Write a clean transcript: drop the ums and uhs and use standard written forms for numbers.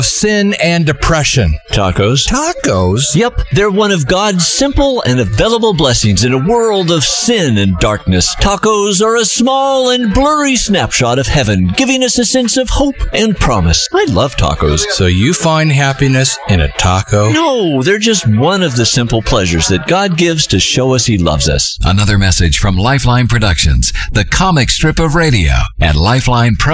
sin and depression. Tacos. Tacos? Yep, they're one of God's simple and available blessings in a world of sin and darkness. Tacos are a small and blurry snapshot of heaven, giving us a sense of hope and promise. I love tacos. So you find happiness in a taco? No, they're just one of the simple pleasures that God gives to show us He loves us. Another message from Lifeline Productions, the comic strip of radio at Lifeline Pro.